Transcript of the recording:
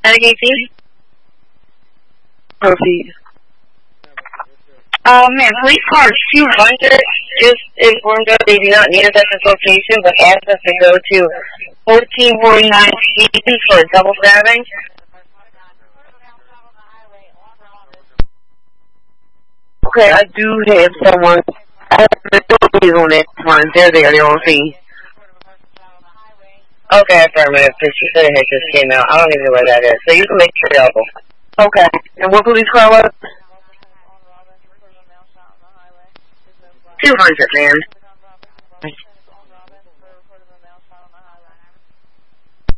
Casey? Proceed. Ma'am, police car 200 just informed us they do not need us at this location, but asked us to go to 1449 Stevens for a double stabbing. Okay, I do have someone. I have the authorities on that front. They're there. They're on scene. Okay, affirmative. Because she said it just came out. I don't even know where that is. So you can make sure available. Okay. And what police car was? 200, ma'am.